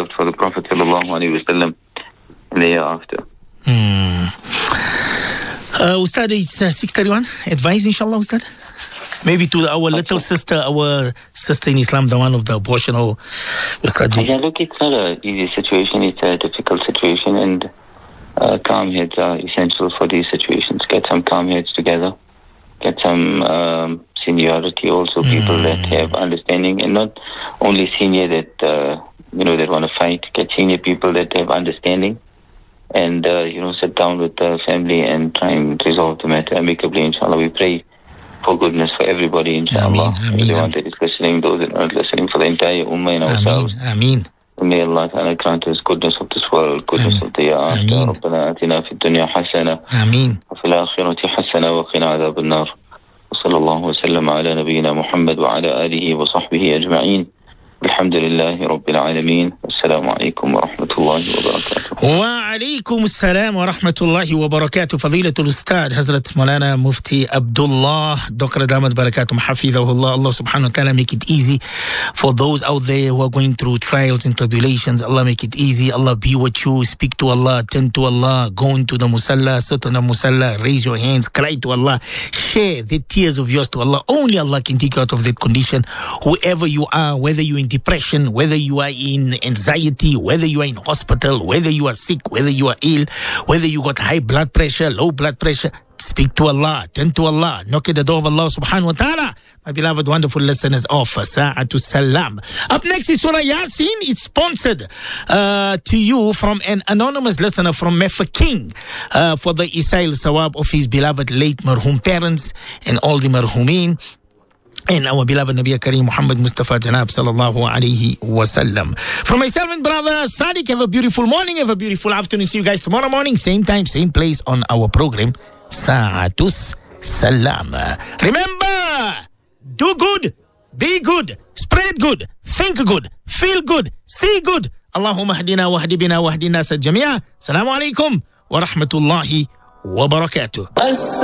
worked for the Prophet sallallahu alaihi wasallam in the year after. Ustad, it's 6:31. Advise, inshallah, Ustad. Maybe to our little sister, our sister in Islam, the one of the abortion, or Ustad. Yeah, look, it's not an easy situation. It's a difficult situation, and calm heads are essential for these situations. Get some calm heads together. Get some seniority, also people that have understanding, and not only senior that that want to fight. Get senior people that have understanding, and sit down with the family and try and resolve the matter amicably. Inshallah, we pray for goodness for everybody. Inshallah, everyone that is listening, those that aren't listening, for the entire ummah and ourselves. Ameen. May Allah Ta'ala grant us goodness of this world, goodness of the year after. ربنا آتنا في الدنيا حسنة وفي الآخرة حسنة وقنا عذاب النار. وصلى الله وسلم على نبينا محمد وعلى آله وصحبه أجمعين. الحمد لله رب العالمين. السلام عليكم ورحمة الله وبركاته. وعليكم السلام ورحمة الله وبركاته. فضيلة الأستاذ حضرة مولانا مفتي Abdullah Dr. Damat Barakatum Hafidhahullah. Allah subhanahu wa ta'ala make it easy for those out there who are going through trials and tribulations. Allah make it easy. Allah be with you. Speak to Allah, attend to Allah, go into the musalla, sit on the musalla, raise your hands, cry to Allah, share the tears of yours to Allah. Only Allah can take you out of that condition. Whoever you are, whether you're in depression, whether you are in anxiety, whether you are in hospital, whether you are sick, whether you are ill, whether you got high blood pressure, low blood pressure, speak to Allah, turn to Allah, knock at the door of Allah subhanahu wa ta'ala. My beloved, wonderful listeners of Sa'atu Salam. Up next is Surah Yasin. It's sponsored to you from an anonymous listener from Mefeking for the Isail Sawab of his beloved late marhum parents and all the marhumin. And our beloved Nabi Kareem Muhammad Mustafa Janab sallallahu alayhi wa sallam. From myself and brother Sadiq, have a beautiful morning, have a beautiful afternoon. See you guys tomorrow morning, same time, same place on our program, Sa'atus Salam. Remember, do good, be good, spread good, think good, feel good, see good. Allahumma hadina wa hadibina wa hadina sa jami'a. Assalamu alaikum wa rahmatullahi wa barakatuh.